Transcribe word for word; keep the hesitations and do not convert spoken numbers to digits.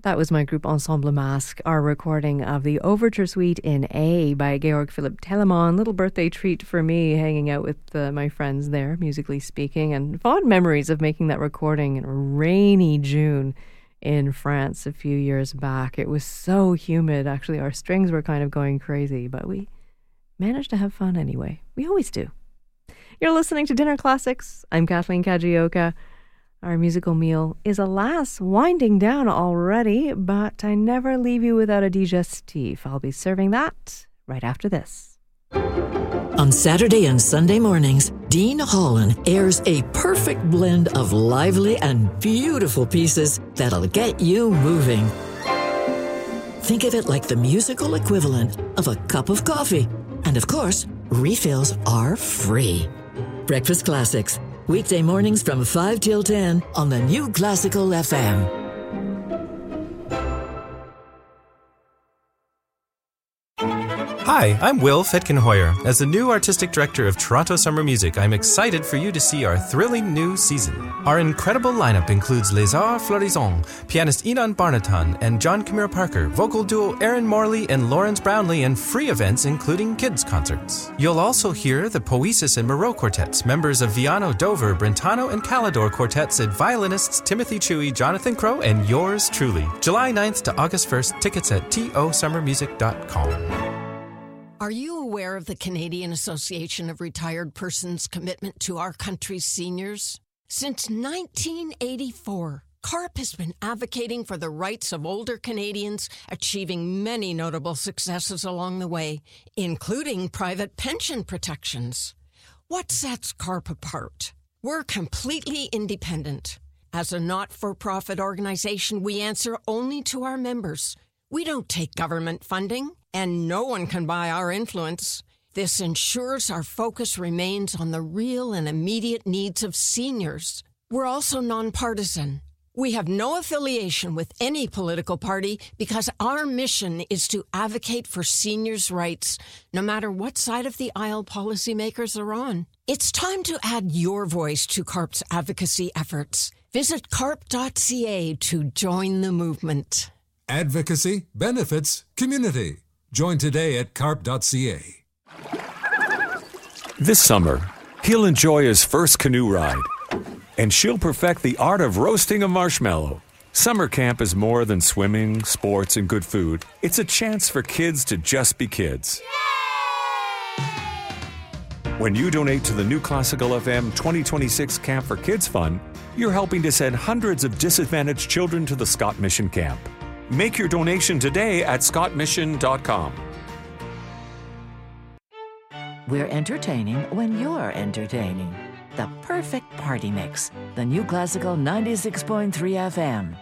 That was my group Ensemble Masque, our recording of the Overture Suite in A by Georg Philipp Telemann. Little birthday treat for me, hanging out with uh, my friends there, musically speaking, and fond memories of making that recording in a rainy June in France a few years back. It was so humid. Actually, our strings were kind of going crazy, but we managed to have fun anyway. We always do. You're listening to Dinner Classics. I'm Kathleen Kajioka. Our musical meal is, alas, winding down already, but I never leave you without a digestif. I'll be serving that right after this. On Saturday and Sunday mornings, Dean Holland airs a perfect blend of lively and beautiful pieces that'll get you moving. Think of it like the musical equivalent of a cup of coffee. And of course, refills are free. Breakfast Classics. Weekday mornings from five till ten on the New Classical F M. Hi, I'm Will Fetkenhoyer. As the new artistic director of Toronto Summer Music, I'm excited for you to see our thrilling new season. Our incredible lineup includes Les Arts Florissants, pianist Inan Barnatan and John Camille Parker, vocal duo Aaron Morley and Lawrence Brownlee, and free events including kids' concerts. You'll also hear the Poesis and Moreau quartets, members of Viano, Dover, Brentano, and Calidor quartets, and violinists Timothy Chewy, Jonathan Crow, and yours truly. July ninth to August first, tickets at t o summer music dot com. Are you aware of the Canadian Association of Retired Persons' commitment to our country's seniors? Since nineteen eighty-four, CARP has been advocating for the rights of older Canadians, achieving many notable successes along the way, including private pension protections. What sets CARP apart? We're completely independent. As a not-for-profit organization, we answer only to our members. We don't take government funding, and no one can buy our influence. This ensures our focus remains on the real and immediate needs of seniors. We're also nonpartisan. We have no affiliation with any political party because our mission is to advocate for seniors' rights, no matter what side of the aisle policymakers are on. It's time to add your voice to CARP's advocacy efforts. Visit carp dot c a to join the movement. Advocacy, benefits, community. Join today at carp dot c a. This summer, he'll enjoy his first canoe ride, and she'll perfect the art of roasting a marshmallow. Summer camp is more than swimming, sports, and good food. It's a chance for kids to just be kids. When you donate to the New Classical F M twenty twenty-six Camp for Kids Fund, you're helping to send hundreds of disadvantaged children to the Scott Mission Camp. Make your donation today at scott mission dot com. We're entertaining when you're entertaining. The perfect party mix. The New Classical ninety-six point three F M.